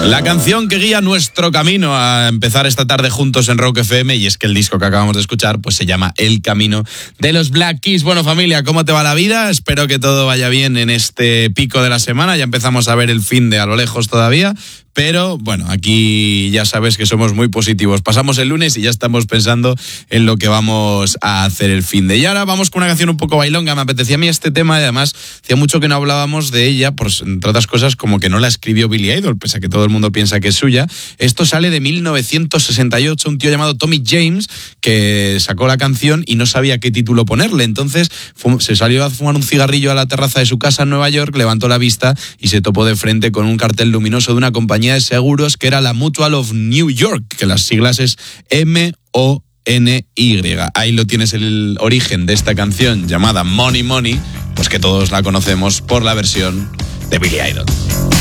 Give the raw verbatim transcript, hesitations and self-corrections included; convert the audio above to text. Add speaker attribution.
Speaker 1: La canción que guía nuestro camino a empezar esta tarde juntos en Rock F M, y es que el disco que acabamos de escuchar pues se llama El Camino de los Black Keys. Bueno, familia, ¿cómo te va la vida? Espero que todo vaya bien en este pico de la semana. Ya empezamos a ver el fin de a lo lejos todavía, pero bueno, aquí ya sabes que somos muy positivos. Pasamos el lunes y ya estamos pensando en lo que vamos a hacer el fin de. Y ahora vamos con una canción un poco bailonga. Me apetecía a mí este tema y además hacía mucho que no hablábamos de ella, pues, entre otras cosas como que no la escribió Billy Idol, pese a que todo el mundo piensa que es suya. Esto sale de mil novecientos sesenta y ocho, un tío llamado Tommy James que sacó la canción y no sabía qué título ponerle. Entonces fue, se salió a fumar un cigarrillo a la terraza de su casa en Nueva York, levantó la vista y se topó de frente con un cartel luminoso de una compañía de seguros que era la Mutual of New York, que las siglas es M O N Y. Ahí lo tienes, el origen de esta canción llamada Money Money, pues que todos la conocemos por la versión de Billy Idol.